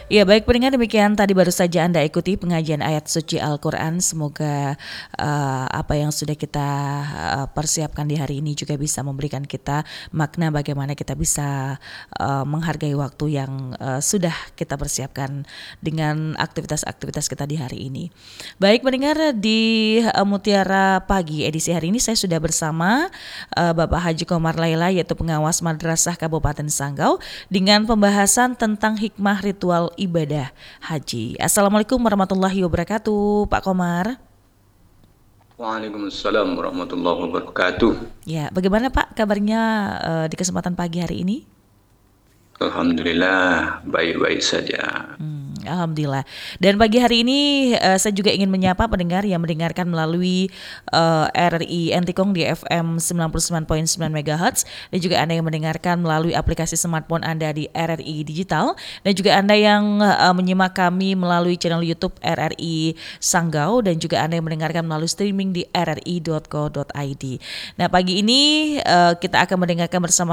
Ya, baik pendengar, demikian tadi baru saja Anda ikuti pengajian ayat suci Al-Quran. Semoga apa yang sudah kita persiapkan di hari ini juga bisa memberikan kita makna bagaimana kita bisa menghargai waktu yang sudah kita persiapkan dengan aktivitas-aktivitas kita di hari ini. Baik pendengar, di Mutiara Pagi edisi hari ini saya sudah bersama Bapak Haji Komar Laila, yaitu pengawas Madrasah Kabupaten Sanggau, dengan pembahasan tentang hikmah ritual ibadah haji. Assalamualaikum warahmatullahi wabarakatuh, Pak Komar. Waalaikumsalam warahmatullahi wabarakatuh. Ya, bagaimana Pak kabarnya di kesempatan pagi hari ini? Alhamdulillah, baik-baik saja. Alhamdulillah. Dan pagi hari ini saya juga ingin menyapa pendengar yang mendengarkan melalui RRI Entikong di FM 99.9 MHz, dan juga Anda yang mendengarkan melalui aplikasi smartphone Anda di RRI Digital, dan juga Anda yang menyimak kami melalui channel YouTube RRI Sanggau, dan juga Anda yang mendengarkan melalui streaming di rri.co.id. Nah, pagi ini kita akan mendengarkan bersama